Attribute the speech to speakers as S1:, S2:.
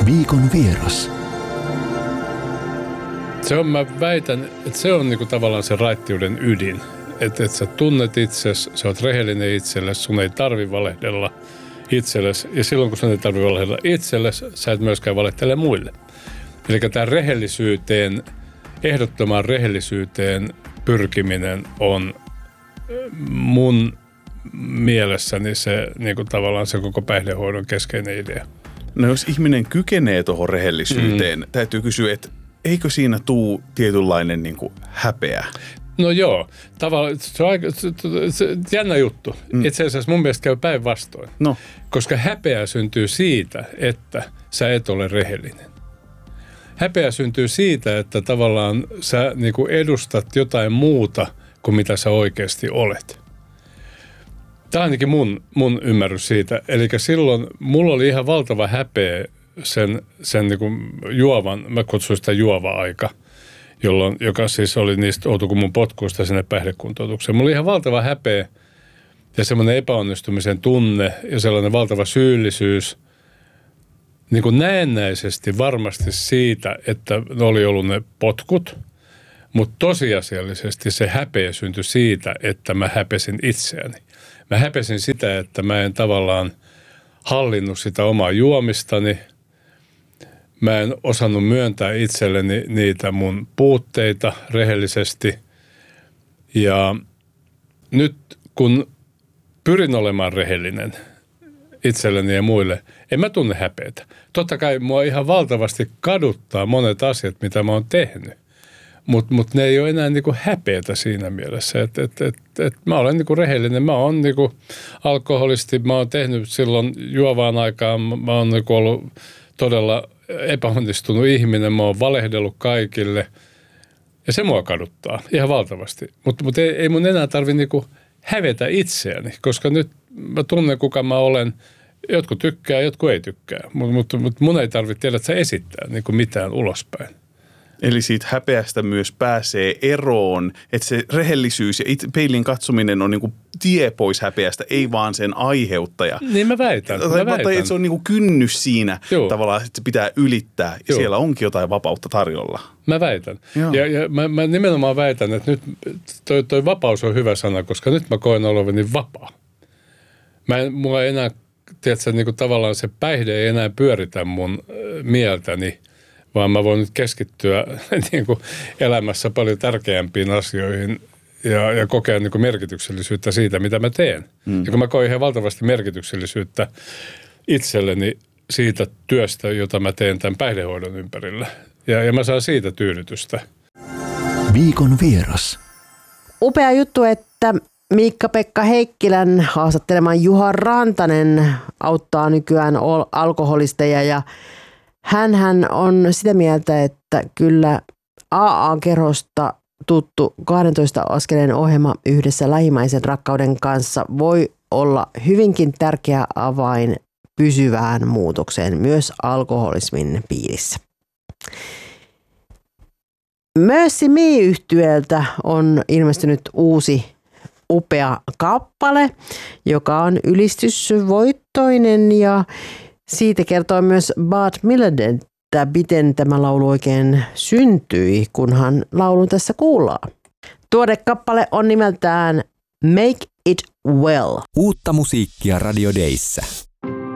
S1: Viikon vieras.
S2: Mä väitän, että se on niinku tavallaan se raittiuden ydin. Että sä tunnet itsesi, sä oot rehellinen itsellesi, sun ei tarvi valehdella itsellesi. Ja silloin kun sun ei tarvi valehdella itsellesi, sä et myöskään valehtele muille. Eli tämä rehellisyyteen, ehdottomaan rehellisyyteen pyrkiminen on mun mielessäni se niinku tavallaan se koko päihdehoidon keskeinen idea.
S3: No jos ihminen kykenee tuohon rehellisyyteen, täytyy kysyä, että eikö siinä tuu tietynlainen niin kuin häpeä?
S2: No joo, tavallaan se on aika jännä juttu. Itse asiassa mun mielestä käy päinvastoin.
S3: No.
S2: Koska häpeä syntyy siitä, että sä et ole rehellinen. Häpeä syntyy siitä, että tavallaan sä niin kuin edustat jotain muuta kuin mitä sä oikeasti olet. Tämä on ainakin mun ymmärrys siitä. Eli silloin mulla oli ihan valtava häpeä sen niin kuin juovan, mä kutsuin sitä juova-aika, joka siis oli niistä outo kuin mun potkuista sinne päihdekuntoutukseen. Mulla oli ihan valtava häpeä ja semmoinen epäonnistumisen tunne ja sellainen valtava syyllisyys niin kuin näennäisesti varmasti siitä, että ne oli ollut ne potkut, mutta tosiasiallisesti se häpeä syntyi siitä, että mä häpesin itseäni. Mä häpesin sitä, että mä en tavallaan hallinnut sitä omaa juomistani. Mä en osannut myöntää itselleni niitä mun puutteita rehellisesti. Ja nyt kun pyrin olemaan rehellinen itselleni ja muille, en mä tunne häpeätä. Totta kai mua ihan valtavasti kaduttaa monet asiat, mitä mä oon tehnyt. Mutta ne ei ole enää niinku häpeätä siinä mielessä, että mä olen niinku rehellinen. Mä oon niinku alkoholisti, mä oon tehnyt silloin juovaan aikaan, mä oon niinku ollut todella epäonnistunut ihminen, mä oon valehdellut kaikille ja se mua kaduttaa ihan valtavasti. Mutta ei mun enää tarvitse niinku hävetä itseäni, koska nyt mä tunnen kuka mä olen. Jotkut tykkää, jotkut ei tykkää, mutta mun ei tarvitse tiedä, että sä esittää niinku mitään ulospäin.
S3: Eli siitä häpeästä myös pääsee eroon, että se rehellisyys ja peilin katsominen on niinku tie pois häpeästä, ei vaan sen aiheuttaja.
S2: Niin mä väitän.
S3: Tai että se on niinku kynnys siinä tavallaan, että se pitää ylittää ja siellä onkin jotain vapautta tarjolla.
S2: Mä väitän. Ja mä nimenomaan väitän, että nyt toi vapaus on hyvä sana, koska nyt mä koen olevani vapaa. Mulla ei enää, tiedätkö, niinku tavallaan se päihde ei enää pyöritä mun mieltäni, vaan mä voin nyt keskittyä niin kuin elämässä paljon tärkeämpiin asioihin ja kokea niin kuin merkityksellisyyttä siitä, mitä mä teen. Ja kun mä koin ihan valtavasti merkityksellisyyttä itselleni siitä työstä, jota mä teen tämän päihdehoidon ympärillä. Ja mä saan siitä tyydytystä.
S1: Viikon vieras.
S4: Upea juttu, että Miikka-Pekka Heikkilän haastatteleman Juha Rantanen auttaa nykyään alkoholisteja ja hänhän on sitä mieltä, että kyllä AA-kerhosta tuttu 12 askeleen ohjelma yhdessä lähimmäisen rakkauden kanssa voi olla hyvinkin tärkeä avain pysyvään muutokseen myös alkoholismin piirissä. Mercy Me-yhtyeeltä on ilmestynyt uusi upea kappale, joka on ylistysvoittoinen ja siitä kertoo myös Bart Millard, että miten tämä laulu oikein syntyi, kunhan laulun tässä kuullaan. Tuore kappale on nimeltään Make It Well.
S1: Uutta musiikkia Radio Dayssä.